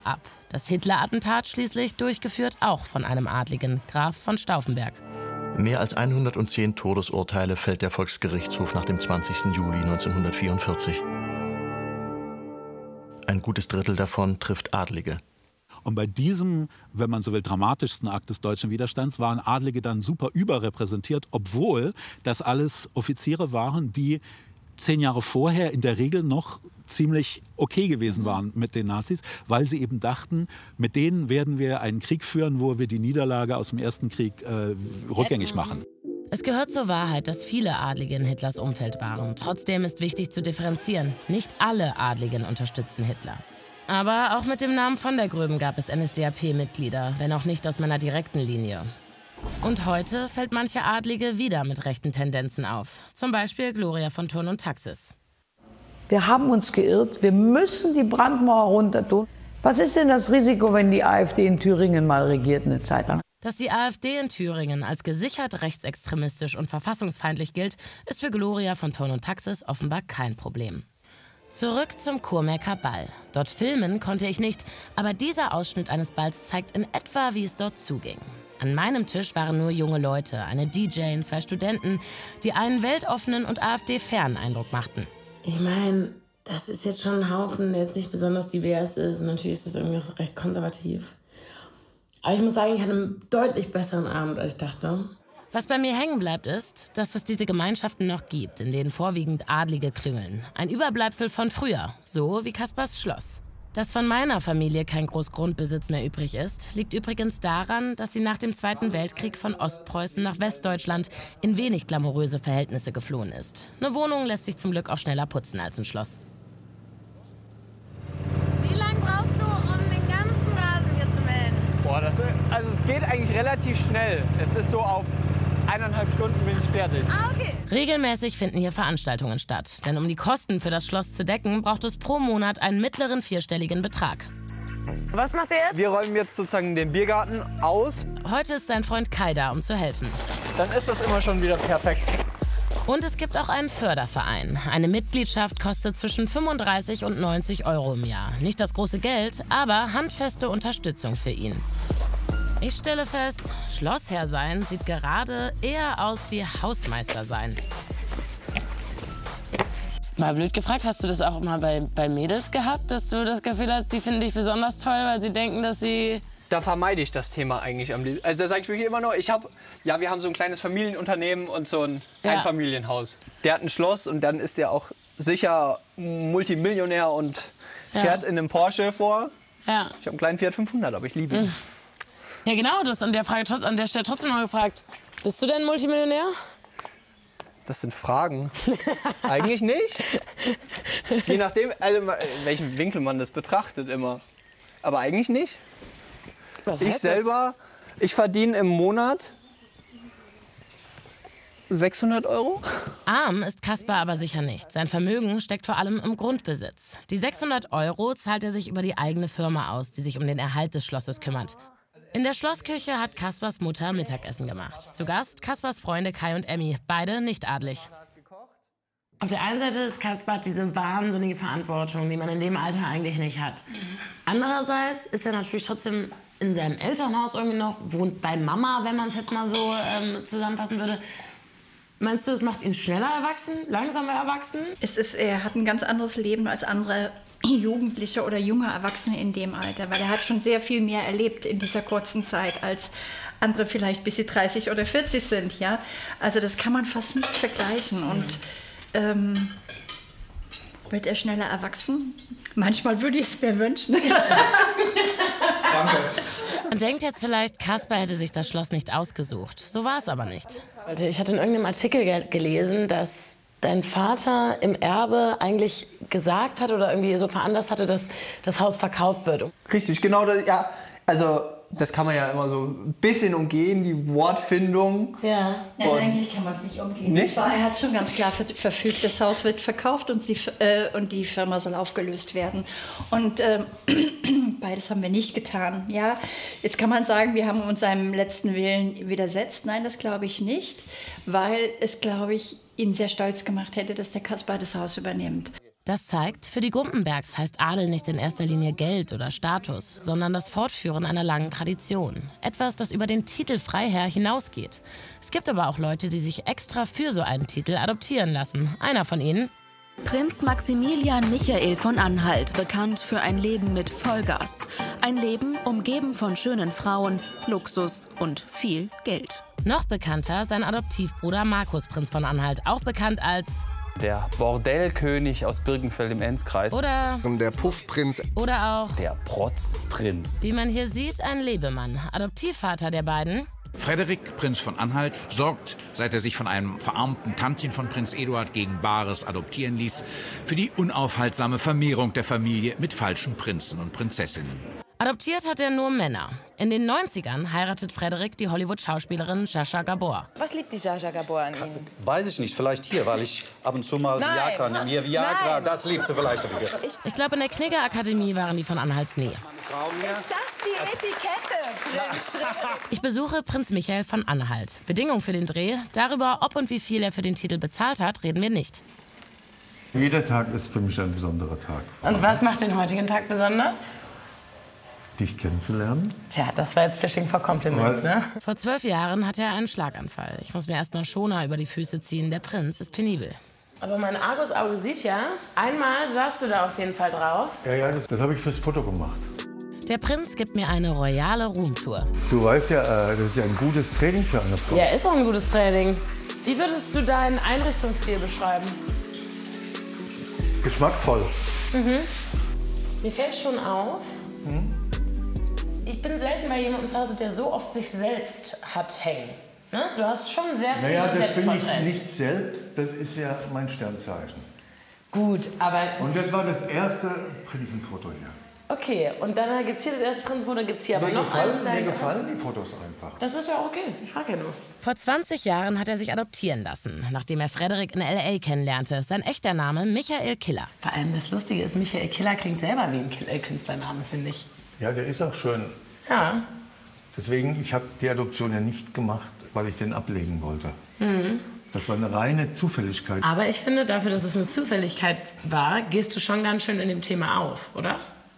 ab. Das Hitler-Attentat schließlich durchgeführt auch von einem Adligen, Graf von Stauffenberg. Mehr als 110 Todesurteile fällt der Volksgerichtshof nach dem 20. Juli 1944. Ein gutes Drittel davon trifft Adlige. Und bei diesem, wenn man so will, dramatischsten Akt des deutschen Widerstands waren Adlige dann super überrepräsentiert, obwohl das alles Offiziere waren, die 10 Jahre vorher in der Regel noch ziemlich okay gewesen waren mit den Nazis, weil sie eben dachten, mit denen werden wir einen Krieg führen, wo wir die Niederlage aus dem Ersten Krieg rückgängig machen. Es gehört zur Wahrheit, dass viele Adlige in Hitlers Umfeld waren. Trotzdem ist wichtig zu differenzieren. Nicht alle Adligen unterstützten Hitler. Aber auch mit dem Namen von der Gröben gab es NSDAP-Mitglieder, wenn auch nicht aus meiner direkten Linie. Und heute fällt manche Adlige wieder mit rechten Tendenzen auf. Zum Beispiel Gloria von Thurn und Taxis. Wir haben uns geirrt, wir müssen die Brandmauer runter tun. Was ist denn das Risiko, wenn die AfD in Thüringen mal regiert eine Zeit lang? Dass die AfD in Thüringen als gesichert rechtsextremistisch und verfassungsfeindlich gilt, ist für Gloria von Thurn und Taxis offenbar kein Problem. Zurück zum Kurmaker Ball. Dort filmen konnte ich nicht, aber dieser Ausschnitt eines Balls zeigt in etwa, wie es dort zuging. An meinem Tisch waren nur junge Leute, eine DJ und 2 Studenten, die einen weltoffenen und AfD-fernen Eindruck machten. Ich meine, das ist jetzt schon ein Haufen, der jetzt nicht besonders divers ist. Und natürlich ist das irgendwie auch so recht konservativ. Aber ich muss sagen, ich hatte einen deutlich besseren Abend, als ich dachte. Was bei mir hängen bleibt, ist, dass es diese Gemeinschaften noch gibt, in denen vorwiegend Adlige klüngeln. Ein Überbleibsel von früher, so wie Kaspars Schloss. Dass von meiner Familie kein Großgrundbesitz mehr übrig ist, liegt übrigens daran, dass sie nach dem Zweiten Weltkrieg von Ostpreußen nach Westdeutschland in wenig glamouröse Verhältnisse geflohen ist. Eine Wohnung lässt sich zum Glück auch schneller putzen als ein Schloss. Wie lange brauchst du, um den ganzen Rasen hier zu mähen? Boah, also es geht eigentlich relativ schnell. Es ist so auf 1,5 Stunden bin ich fertig. Ah, okay. Regelmäßig finden hier Veranstaltungen statt. Denn um die Kosten für das Schloss zu decken, braucht es pro Monat einen mittleren 4-stelligen Betrag. Was macht ihr jetzt? Wir räumen jetzt sozusagen den Biergarten aus. Heute ist sein Freund Kai da, um zu helfen. Dann ist das immer schon wieder perfekt. Und es gibt auch einen Förderverein. Eine Mitgliedschaft kostet zwischen 35 und 90 € im Jahr. Nicht das große Geld, aber handfeste Unterstützung für ihn. Ich stelle fest, Schlossherr sein sieht gerade eher aus wie Hausmeister sein. Mal blöd gefragt, hast du das auch mal bei Mädels gehabt, dass du das Gefühl hast, die finden dich besonders toll, weil sie denken, dass sie... Da vermeide ich das Thema eigentlich am liebsten. Also da sage ich wirklich immer nur, wir haben so ein kleines Familienunternehmen und so ein Einfamilienhaus. Der hat ein Schloss und dann ist der auch sicher Multimillionär und fährt in einem Porsche vor. Ja. Ich habe einen kleinen Fiat 500, aber ich liebe ihn. Ja genau, das an der Stelle trotzdem mal gefragt. Bist du denn Multimillionär? Das sind Fragen. Eigentlich nicht. Je nachdem, also, welchen Winkel man das betrachtet immer. Aber eigentlich nicht. Was Ich heißt selber, ich verdiene im Monat 600 €. Arm ist Kaspar aber sicher nicht. Sein Vermögen steckt vor allem im Grundbesitz. Die 600 € zahlt er sich über die eigene Firma aus, die sich um den Erhalt des Schlosses kümmert. In der Schlossküche hat Kaspars Mutter Mittagessen gemacht. Zu Gast Kaspars Freunde Kai und Emmy, beide nicht adlig. Auf der einen Seite ist Kaspar diese wahnsinnige Verantwortung, die man in dem Alter eigentlich nicht hat. Andererseits ist er natürlich trotzdem in seinem Elternhaus irgendwie noch, wohnt bei Mama, wenn man es jetzt mal so zusammenfassen würde. Meinst du, es macht ihn schneller erwachsen, langsamer erwachsen? Er hat ein ganz anderes Leben als andere Jugendliche oder junge Erwachsene in dem Alter, weil er hat schon sehr viel mehr erlebt in dieser kurzen Zeit, als andere vielleicht bis sie 30 oder 40 sind. Ja? Also das kann man fast nicht vergleichen. Und wird er schneller erwachsen? Manchmal würde ich es mir wünschen. Danke. Man denkt jetzt vielleicht, Kaspar hätte sich das Schloss nicht ausgesucht. So war es aber nicht. Ich hatte in irgendeinem Artikel gelesen, dass dein Vater im Erbe eigentlich gesagt hat oder irgendwie so veranlasst hatte, dass das Haus verkauft wird. Richtig, genau. Ja, also das kann man ja immer so ein bisschen umgehen, die Wortfindung. Ja, nein, eigentlich kann man es nicht umgehen. Nicht? Er hat schon ganz klar verfügt, das Haus wird verkauft und die Firma soll aufgelöst werden. Und beides haben wir nicht getan. Ja, jetzt kann man sagen, wir haben uns seinem letzten Willen widersetzt. Nein, das glaube ich nicht, weil es, glaube ich, ihn sehr stolz gemacht hätte, dass der Kaspar das Haus übernimmt. Das zeigt, für die Gumpenbergs heißt Adel nicht in erster Linie Geld oder Status, sondern das Fortführen einer langen Tradition. Etwas, das über den Titel Freiherr hinausgeht. Es gibt aber auch Leute, die sich extra für so einen Titel adoptieren lassen. Einer von ihnen: Prinz Maximilian Michael von Anhalt, bekannt für ein Leben mit Vollgas. Ein Leben umgeben von schönen Frauen, Luxus und viel Geld. Noch bekannter sein Adoptivbruder Markus Prinz von Anhalt, auch bekannt als der Bordellkönig aus Birkenfeld im Enzkreis. Oder der Puffprinz. Oder auch der Protzprinz. Wie man hier sieht, ein Lebemann, Adoptivvater der beiden. Frederik, Prinz von Anhalt, sorgt, seit er sich von einem verarmten Tantchen von Prinz Eduard gegen Bares adoptieren ließ, für die unaufhaltsame Vermehrung der Familie mit falschen Prinzen und Prinzessinnen. Adoptiert hat er nur Männer. In den 90ern heiratet Frederik die Hollywood-Schauspielerin Zsa Gabor. Was liegt die Zsa Gabor an Ihnen? Weiß ich nicht, vielleicht hier, weil ich ab und zu mal Viagra nehme. Hier Viagra, das liebt sie vielleicht. Ich glaube, in der Knigge-Akademie waren die von Anhalts nie. Ist das die Etikette? Ich besuche Prinz Michael von Anhalt. Bedingung für den Dreh: darüber, ob und wie viel er für den Titel bezahlt hat, reden wir nicht. Jeder Tag ist für mich ein besonderer Tag. Und was macht den heutigen Tag besonders? Dich kennenzulernen. Tja, das war jetzt Fishing for Compliments, ne? Vor 12 Jahren hatte er einen Schlaganfall. Ich muss mir erst mal Schoner über die Füße ziehen. Der Prinz ist penibel. Aber mein Argusauge sieht ja, einmal saßt du da auf jeden Fall drauf. Ja, das habe ich fürs Foto gemacht. Der Prinz gibt mir eine royale Roomtour. Du weißt ja, das ist ja ein gutes Training für eine Frau. Ja, ist auch ein gutes Training. Wie würdest du deinen Einrichtungsstil beschreiben? Geschmackvoll. Mir fällt schon auf, ich bin selten bei jemandem zu Hause, der so oft sich selbst hat hängen. Ne? Du hast schon sehr viele das bin ich Selbstporträts. nicht selbst, das ist ja mein Sternzeichen. Gut, aber... Und das war das erste Prinzenfoto hier. Okay, und dann gibt es hier das erste Prinzenfoto, gibt es hier aber noch eins. Mir gefallen die Fotos einfach. Das ist ja auch okay, ich frage ja nur. Vor 20 Jahren hat er sich adoptieren lassen, nachdem er Frederik in L.A. kennenlernte. Sein echter Name: Michael Killer. Vor allem das Lustige ist, Michael Killer klingt selber wie ein Künstlername, finde ich. Ja, der ist auch schön. Ja. Deswegen, ich habe die Adoption ja nicht gemacht, weil ich den ablegen wollte. Das war eine reine Zufälligkeit. Aber ich finde, dafür, dass es eine Zufälligkeit war, gehst du schon ganz schön in dem Thema auf, oder?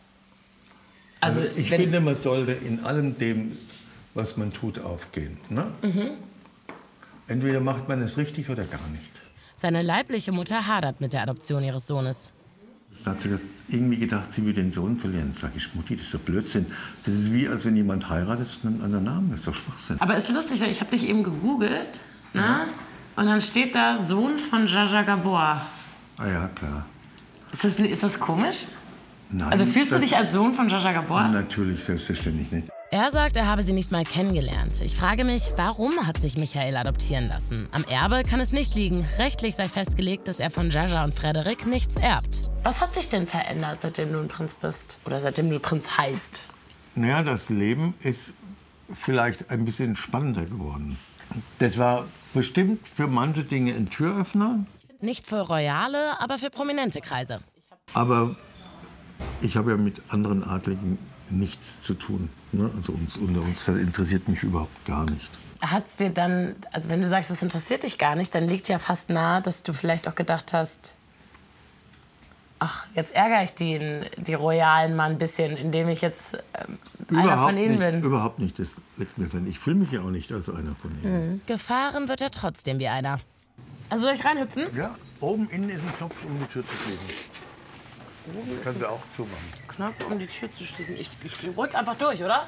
Also ich finde, man sollte in allem dem, was man tut, aufgehen. Ne? Entweder macht man es richtig oder gar nicht. Seine leibliche Mutter hadert mit der Adoption ihres Sohnes. Da hat sie irgendwie gedacht, sie will den Sohn verlieren. Sag ich, Mutti, das ist doch Blödsinn. Das ist wie, als wenn jemand heiratet und einen anderen Namen. Das ist doch Schwachsinn. Aber es ist lustig, weil ich habe dich eben gegoogelt, ne? Und dann steht da Sohn von Zsa Gabor. Ah ja, klar. Ist das komisch? Nein. Also fühlst du dich als Sohn von Zsa Gabor? Natürlich, selbstverständlich nicht. Er sagt, er habe sie nicht mal kennengelernt. Ich frage mich, warum hat sich Michael adoptieren lassen? Am Erbe kann es nicht liegen. Rechtlich sei festgelegt, dass er von Zsa und Frederik nichts erbt. Was hat sich denn verändert, seitdem du ein Prinz bist? Oder seitdem du Prinz heißt? Naja, das Leben ist vielleicht ein bisschen spannender geworden. Das war bestimmt für manche Dinge ein Türöffner. Nicht für royale, aber für prominente Kreise. Aber ich habe ja mit anderen Adligen nichts zu tun. Ne? Also unter uns, das interessiert mich überhaupt gar nicht. Hat es dir dann, also wenn du sagst, das interessiert dich gar nicht, dann liegt ja fast nahe, dass du vielleicht auch gedacht hast, ach, jetzt ärgere ich die Royalen mal ein bisschen, indem ich jetzt einer von ihnen bin. Überhaupt nicht, das liegt mir fern. Ich fühle mich ja auch nicht als einer von ihnen. Gefahren wird er trotzdem wie einer. Also soll ich reinhüpfen? Ja, oben innen ist ein Knopf, um die Tür zu schließen. Kannst du auch zumachen. Knopf, um die Tür zu schließen. Ich rück einfach durch, oder?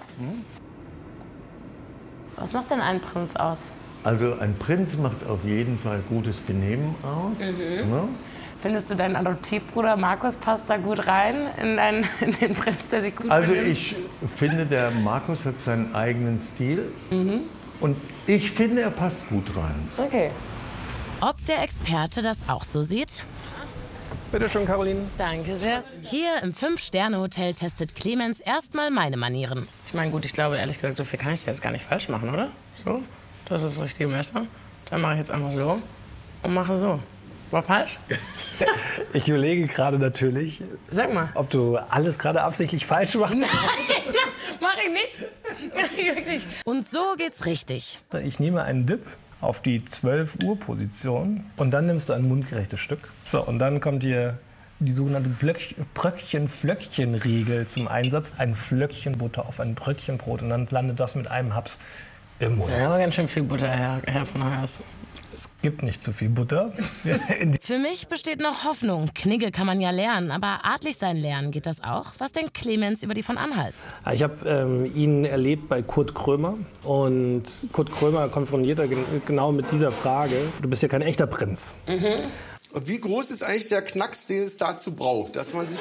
Was macht denn ein Prinz aus? Also ein Prinz macht auf jeden Fall gutes Benehmen aus. Ne? Findest du, dein Adoptivbruder Markus passt da gut rein in den Prinz, der sich gut Also benimmt? ich finde, der Markus hat seinen eigenen Stil. Und ich finde, er passt gut rein. Okay. Ob der Experte das auch so sieht? Bitte schön, Caroline. Danke sehr. Hier im 5-Sterne-Hotel testet Clemens erstmal meine Manieren. Ich meine, gut, ich glaube, ehrlich gesagt, so viel kann ich dir jetzt gar nicht falsch machen, oder? So, das ist das richtige Messer. Dann mache ich jetzt einfach so und mache so. War falsch? Ich überlege gerade natürlich, Sag mal. ob du alles gerade absichtlich falsch machst. Nein, mach ich nicht. Mach ich wirklich. Und so geht's richtig. Ich nehme einen Dip auf die 12 Uhr Position und dann nimmst du ein mundgerechtes Stück. So, und dann kommt hier die sogenannte Bröckchen-Flöckchen-Regel zum Einsatz. Ein Flöckchen Butter auf ein Bröckchen Brot und dann landet das mit einem Haps im Mund. Ja, aber ganz schön viel Butter, Herr von Haas. Es gibt nicht zu viel Butter. Für mich besteht noch Hoffnung. Knigge kann man ja lernen, aber adlig sein lernen, geht das auch? Was denkt Clemens über die von Anhalts? Ich habe ihn erlebt bei Kurt Krömer und Kurt Krömer konfrontiert er genau mit dieser Frage. Du bist ja kein echter Prinz. Mhm. Und wie groß ist eigentlich der Knacks, den es dazu braucht, dass man sich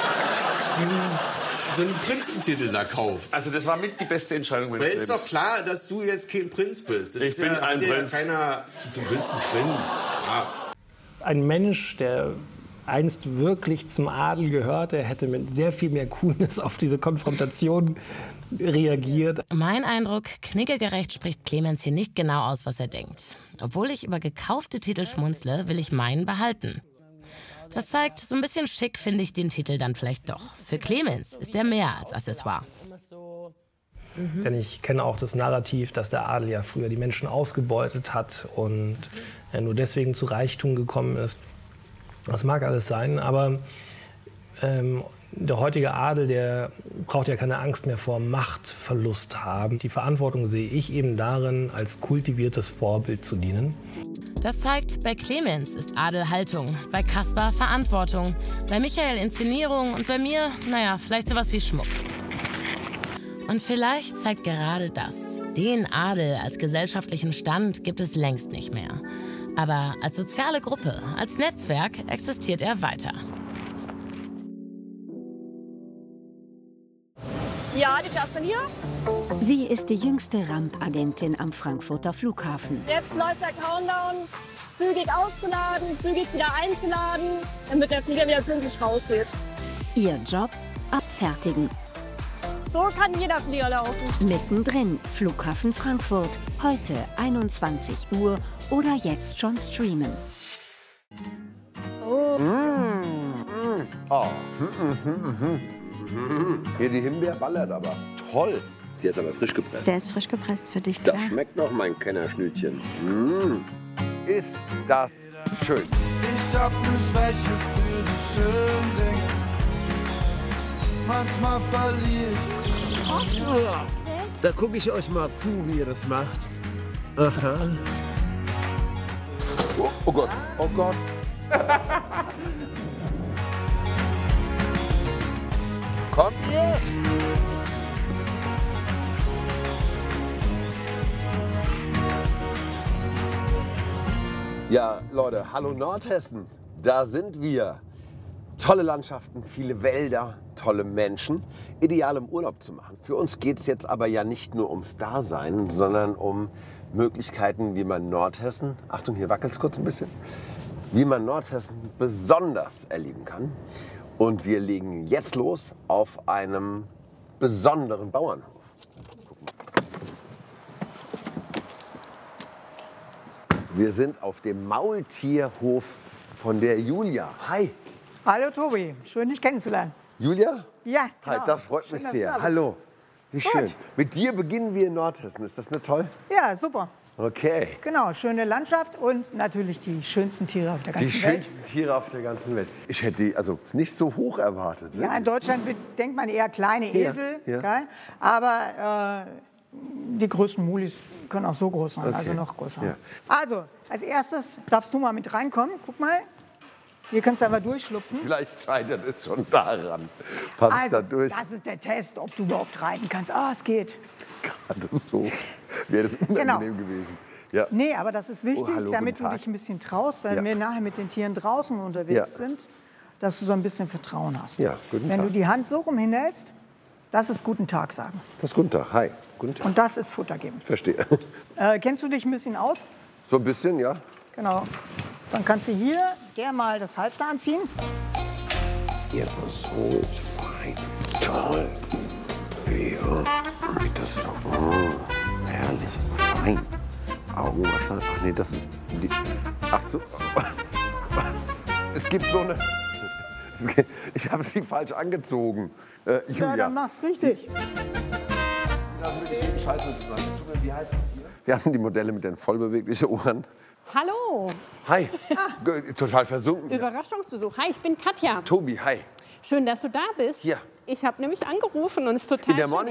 so einen Prinzentitel da kauft? Also das war mit die beste Entscheidung meines Weil Lebens. ist doch klar, dass du jetzt kein Prinz bist. Ich bin ein Prinz. Du bist ein Prinz. Ja. Ein Mensch, der einst wirklich zum Adel gehörte, hätte mit sehr viel mehr Coolness auf diese Konfrontation reagiert. Mein Eindruck, kniggegerecht spricht Clemens hier nicht genau aus, was er denkt. Obwohl ich über gekaufte Titel schmunzle, will ich meinen behalten. Das zeigt, so ein bisschen schick finde ich den Titel dann vielleicht doch. Für Clemens ist er mehr als Accessoire. Denn ich kenne auch das Narrativ, dass der Adel ja früher die Menschen ausgebeutet hat und er nur deswegen zu Reichtum gekommen ist. Das mag alles sein, aber der heutige Adel, der braucht ja keine Angst mehr vor Machtverlust haben. Die Verantwortung sehe ich eben darin, als kultiviertes Vorbild zu dienen. Das zeigt, bei Clemens ist Adel Haltung, bei Kaspar Verantwortung, bei Michael Inszenierung und bei mir, naja, vielleicht sowas wie Schmuck. Und vielleicht zeigt gerade das. Den Adel als gesellschaftlichen Stand gibt es längst nicht mehr. Aber als soziale Gruppe, als Netzwerk existiert er weiter. Ja, die Justin hier. Sie ist die jüngste Randagentin am Frankfurter Flughafen. Jetzt läuft der Countdown. Zügig auszuladen, zügig wieder einzuladen, damit der Flieger wieder pünktlich rausgeht. Ihr Job? Abfertigen. So kann jeder Flieger laufen. Mittendrin, Flughafen Frankfurt. Heute 21 Uhr oder jetzt schon streamen. Oh. Oh. Hier die Himbeer ballert aber. Toll. Sie ist aber frisch gepresst. Der ist frisch gepresst für dich, klar. Das schmeckt noch, mein Kennerschnütchen. Ist das schön. Ich hab ne Schwäche für die schönen Dinge. Manchmal verliere ich. Da gucke ich euch mal zu, wie ihr das macht. Aha. Oh, oh Gott, oh Gott. Kommt ihr? Ja, Leute, hallo Nordhessen. Da sind wir. Tolle Landschaften, viele Wälder, tolle Menschen. Ideal, um Urlaub zu machen. Für uns geht es jetzt aber ja nicht nur ums Dasein, sondern um Möglichkeiten, wie man Nordhessen, Achtung, hier wackelt es kurz ein bisschen, wie man Nordhessen besonders erleben kann. Und wir legen jetzt los auf einem besonderen Bauernhof. Wir sind auf dem Maultierhof von der Julia. Hi. Hallo Tobi, schön dich kennenzulernen. Julia? Ja, genau. Hi, das freut mich Schön, sehr. Hallo. Wie schön. Mit dir beginnen wir in Nordhessen. Ist das nicht toll? Ja, super. Okay. Genau, schöne Landschaft und natürlich die schönsten Tiere auf der ganzen Welt. Die schönsten Tiere auf der ganzen Welt. Ich hätte die also nicht so hoch erwartet. Ne? Ja, in Deutschland denkt man eher kleine Esel, ja. Gell? Aber die größten Mulis können auch so groß sein, also noch größer. Ja. Also, als erstes darfst du mal mit reinkommen. Guck mal, hier kannst du einfach durchschlupfen. Vielleicht scheitert es schon daran. Pass da durch. Das ist der Test, ob du überhaupt reiten kannst. Ah, es geht. Gerade so wäre das unangenehm gewesen. Ja. Nee, aber das ist wichtig, hallo, damit guten du Tag. dich ein bisschen traust, wenn wir nachher mit den Tieren draußen unterwegs sind, dass du so ein bisschen Vertrauen hast. Ja, guten Wenn Tag. du die Hand so rum hinhältst, das ist guten Tag sagen. Das ist guten Tag. Hi. Guten Tag. Und das ist Futter geben. Verstehe. Kennst du dich ein bisschen aus? So ein bisschen, ja. Genau. Dann kannst du hier der mal das Halfter anziehen. Ja, so ist fein. Toll. Ja, das ist so, herrlich. Fein. Augen wahrscheinlich. Ach nee, das ist die. Ach so. Es gibt so eine. Ich habe sie falsch angezogen. Julia. Ja, dann mach's richtig. Wie heißt das hier? Wir haben die Modelle mit den vollbeweglichen Ohren. Hallo. Hi. Total versunken. Überraschungsbesuch. Hi, ich bin Katja. Tobi, hi. Schön, dass du da bist. Hier. Ich habe nämlich angerufen und es ist total In der schön.